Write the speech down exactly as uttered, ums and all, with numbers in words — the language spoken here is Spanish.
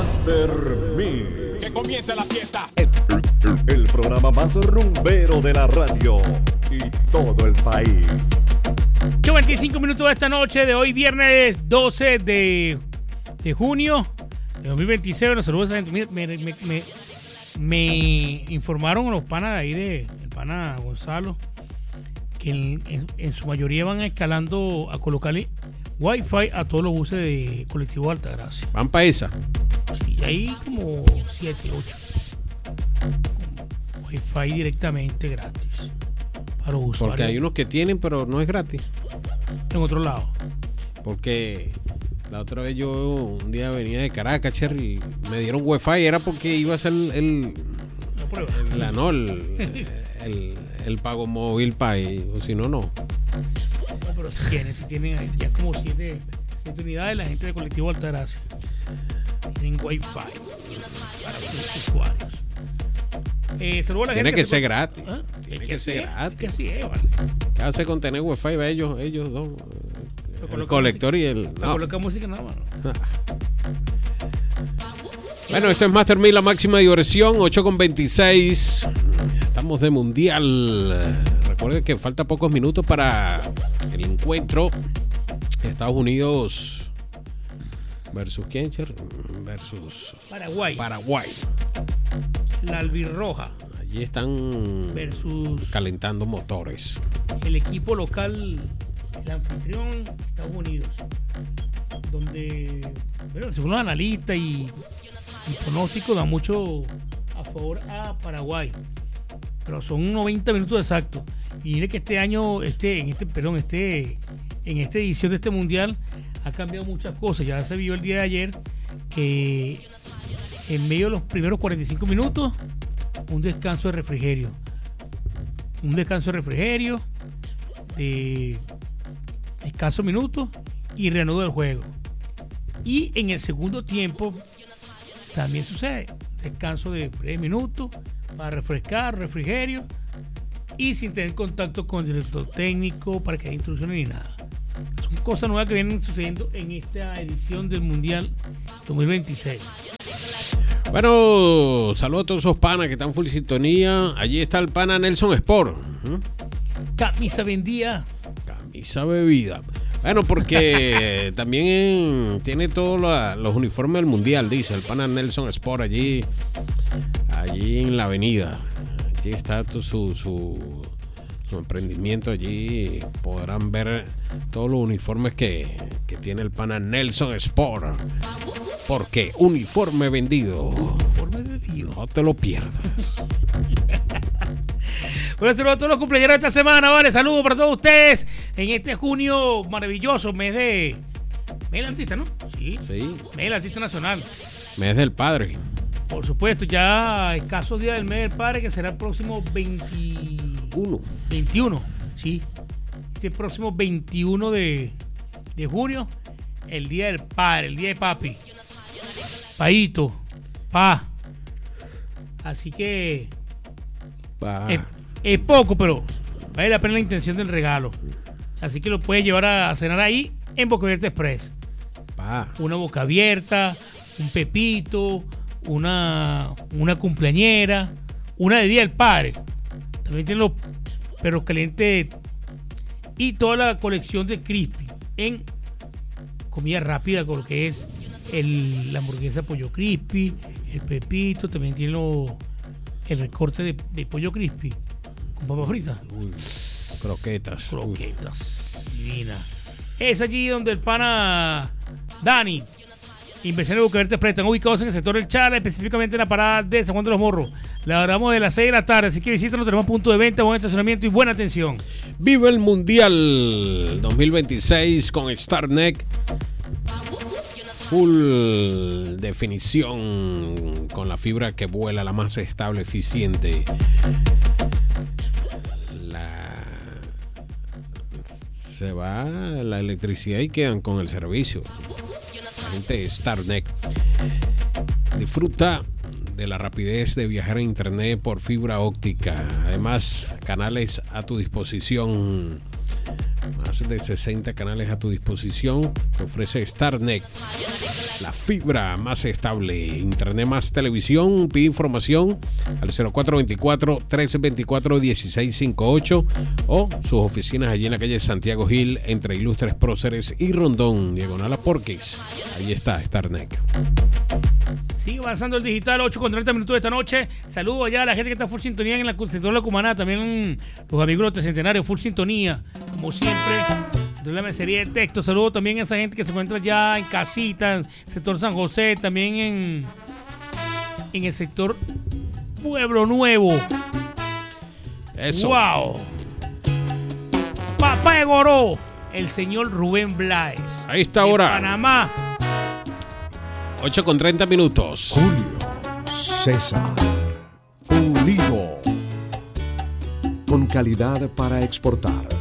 Master Mix. Que comience la fiesta. El, el, el programa más rumbero de la radio y todo el país. ocho veinticinco minutos de esta noche de hoy, viernes doce de, de junio de dos mil veintiséis. Bueno, saludos a esa gente. Me, me, me, me informaron los panas de ahí, de, el pana Gonzalo, que en, en, en su mayoría van escalando a colocarle Wi-Fi a todos los buses de colectivo de Altagracia. ¿Van para esa? Sí, hay como siete, ocho. Wi-Fi directamente gratis para los usuarios. Porque hay unos que tienen, pero no es gratis. En otro lado. Porque la otra vez yo un día venía de Caracas, Cherry, y me dieron Wi-Fi, era porque iba a ser el, el, La prueba. el, la, no, el, el, el pago móvil país, o si no, no. No, pero si tienen, si tienen ya como siete, siete unidades, la gente de colectivo Altagracia tienen Wi-Fi para los usuarios. Eh, saludo a la Tiene gente que ser gratis. ¿Ah? Tiene Es que ser sí, gratis. Es que sí, es, vale. ¿Qué hace con tener Wi-Fi? Va ellos, ellos dos. Pero El coloca colector música, y el. para No. colocar música nada más. ¿No? Bueno, esto es Master Mil, la máxima diversión, ocho con veintiséis. Estamos de mundial. Recuerden que falta pocos minutos para el encuentro. Estados Unidos versus quién, Cher? Versus Paraguay. Paraguay. La albirroja Allí están versus calentando motores. el equipo local, el anfitrión, Estados Unidos, donde, bueno, según los analistas y, y pronósticos, da mucho a favor a Paraguay, pero son noventa minutos exactos. Y mire que este año, este, en este, perdón, este, en esta edición de este mundial ha cambiado muchas cosas. Ya se vio el día de ayer que en medio de los primeros cuarenta y cinco minutos, un descanso de refrigerio. Un descanso de refrigerio de escasos minutos y reanudo el juego. Y en el segundo tiempo también sucede. Descanso de breves minutos para refrescar, refrigerio y sin tener contacto con el director técnico para que haya instrucciones ni nada. Son cosas nuevas que vienen sucediendo en esta edición del Mundial dos mil veintiséis. Bueno, saludos a todos esos panas que están full sintonía. Allí está el pana Nelson Sport. ¿Mm? Camisa vendida. Camisa bebida. Bueno, porque también tiene todos la, los uniformes del mundial, dice el pana Nelson Sport allí, allí en la avenida. Allí está todo su, su, su emprendimiento. Allí podrán ver todos los uniformes que, que tiene el pana Nelson Sport. Porque uniforme vendido. Uniforme vendido. No te lo pierdas. Bueno, saludos a todos los cumpleaños de esta semana, vale. Saludos para todos ustedes en este junio maravilloso, mes de. Mes del artista, ¿no? Sí. Sí. Mes del artista nacional. Mes del padre. Por supuesto, ya escasos días del mes del padre, que será el próximo veintiuno. veintiuno, sí. Este próximo veintiuno de, de junio, el día del padre, el día de papi. Paito, pa. Así que. Pa. Es, es poco, pero vale la pena la intención del regalo. Así que lo puedes llevar a, a cenar ahí en Boca Abierta Express. Pa. Una boca abierta, un pepito, una, una cumpleañera, una de Día del Padre. También tienen los perros calientes y toda la colección de Crispy en comida rápida, con lo que es el, la hamburguesa pollo crispy, el pepito, también tiene lo, el recorte de, de pollo crispy con papas fritas. Uy, croquetas. Croquetas. Divina. Es allí donde el pana Dani, Inversiones de Boca Abierta Express, están ubicados en el sector del Chala, específicamente en la parada de San Juan de los Morros. Le hablamos de las seis de la tarde, así que visítanos, tenemos punto de venta, buen estacionamiento y buena atención. Vive el Mundial dos mil veintiséis con StarNet. Full definición con la fibra que vuela, la más estable, eficiente. La... Se va la electricidad y quedan con el servicio. La gente de StarNet. Disfruta de la rapidez de viajar en internet por fibra óptica. Además, canales a tu disposición. Más de sesenta canales a tu disposición que ofrece StarNet. la fibra más estable, internet más televisión. Pide información al cero cuatro dos cuatro, tres dos cuatro, uno seis cinco ocho o sus oficinas allí en la calle Santiago Gil, entre Ilustres Próceres y Rondón, diagonal a Porquis. Ahí está Starnet. Sigue avanzando el digital, ocho con treinta minutos de esta noche. Saludos allá a la gente que está full sintonía en la sector de la Cumaná, también los amigos de Centenario, full sintonía, como siempre. De la serie de texto, saludos también a esa gente que se encuentra ya en casita, en el sector San José, también en, en el sector Pueblo Nuevo. Eso. ¡Wow! Papá de Goró, el señor Rubén Blades. Ahí está ahora. Panamá. ocho con treinta minutos. Julio César Pulido. Con calidad para exportar.